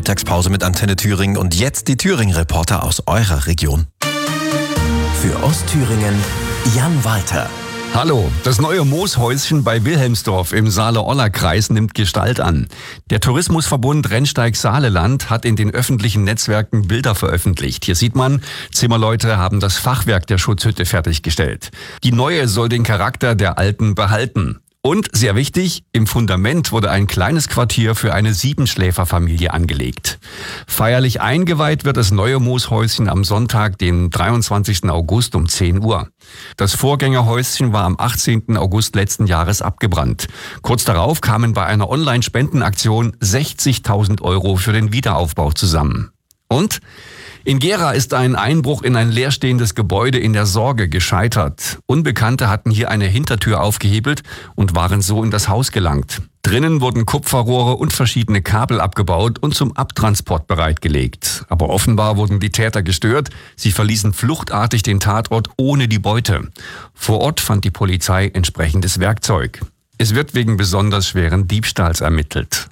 Mittagspause mit Antenne Thüringen und jetzt die Thüringen-Reporter aus eurer Region. Für Ostthüringen Jan Walter. Hallo, das neue Mooshäuschen bei Wilhelmsdorf im Saale-Olla-Kreis nimmt Gestalt an. Der Tourismusverbund Rennsteig-Saaleland hat in den öffentlichen Netzwerken Bilder veröffentlicht. Hier sieht man, Zimmerleute haben das Fachwerk der Schutzhütte fertiggestellt. Die neue soll den Charakter der alten behalten. Und, sehr wichtig, im Fundament wurde ein kleines Quartier für eine Siebenschläferfamilie angelegt. Feierlich eingeweiht wird das neue Mooshäuschen am Sonntag, den 23. August um 10 Uhr. Das Vorgängerhäuschen war am 18. August letzten Jahres abgebrannt. Kurz darauf kamen bei einer Online-Spendenaktion 60.000 € für den Wiederaufbau zusammen. Und in Gera ist ein Einbruch in ein leerstehendes Gebäude in der Sorge gescheitert. Unbekannte hatten hier eine Hintertür aufgehebelt und waren so in das Haus gelangt. Drinnen wurden Kupferrohre und verschiedene Kabel abgebaut und zum Abtransport bereitgelegt. Aber offenbar wurden die Täter gestört. Sie verließen fluchtartig den Tatort ohne die Beute. Vor Ort fand die Polizei entsprechendes Werkzeug. Es wird wegen besonders schweren Diebstahls ermittelt.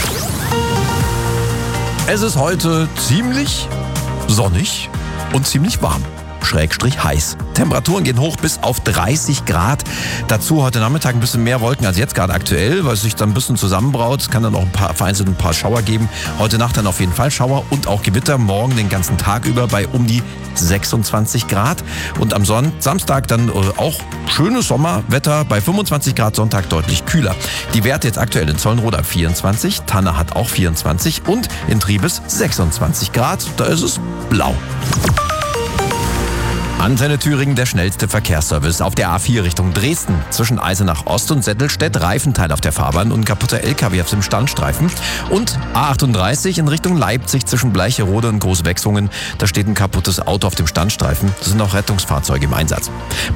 Es ist heute ziemlich sonnig und ziemlich warm. Schrägstrich heiß. Temperaturen gehen hoch bis auf 30 Grad. Dazu heute Nachmittag ein bisschen mehr Wolken als jetzt gerade aktuell, weil es sich dann ein bisschen zusammenbraut. Es kann dann auch vereinzelt ein paar Schauer geben. Heute Nacht dann auf jeden Fall Schauer und auch Gewitter. Morgen den ganzen Tag über bei um die 26 Grad. Und am Samstag dann auch schönes Sommerwetter bei 25 Grad, Sonntag deutlich kühler. Die Werte jetzt aktuell in Zollenroda 24, Tanne hat auch 24 und in Triebes 26 Grad. Da ist es blau. Antenne Thüringen, der schnellste Verkehrsservice auf der A4 Richtung Dresden. Zwischen Eisenach Ost und Settelstedt Reifenteil auf der Fahrbahn und kaputter LKW auf dem Standstreifen. Und A38 in Richtung Leipzig zwischen Bleicherode und Großwechsungen. Da steht ein kaputtes Auto auf dem Standstreifen. Da sind auch Rettungsfahrzeuge im Einsatz.